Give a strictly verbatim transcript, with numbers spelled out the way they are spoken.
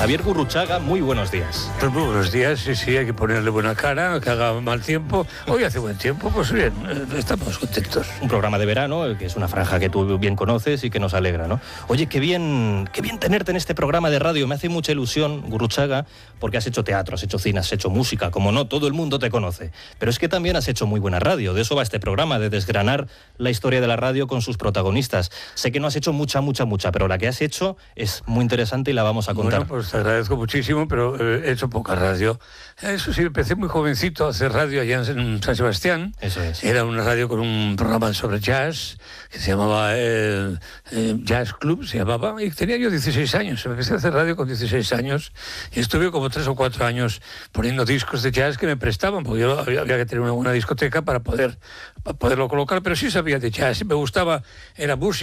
Javier Gurruchaga, muy buenos días. Pues muy buenos días, sí, sí, hay que ponerle buena cara, que haga mal tiempo. Hoy hace buen tiempo, pues bien, estamos contentos. Un programa de verano, que es una franja que tú bien conoces y que nos alegra, ¿no? Oye, qué bien, qué bien tenerte en este programa de radio, me hace mucha ilusión, Gurruchaga, porque has hecho teatro, has hecho cine, has hecho música, como no, todo el mundo te conoce. Pero es que también has hecho muy buena radio, de eso va este programa, de desgranar la historia de la radio con sus protagonistas. Sé que no has hecho mucha, mucha, mucha, pero la que has hecho es muy interesante y la vamos a contar. Bueno, pues te agradezco muchísimo, pero eh, he hecho poca radio. Eso sí, empecé muy jovencito a hacer radio allá en San Sebastián. Eso es. Era una radio con un programa sobre jazz, que se llamaba eh, eh, Jazz Club, se llamaba, y tenía yo dieciséis años. Empecé a hacer radio con dieciséis años y estuve como tres o cuatro años poniendo discos de jazz que me prestaban, porque yo había, había que tener una buena discoteca para poder para poderlo colocar, pero sí sabía de jazz, me gustaba, era música.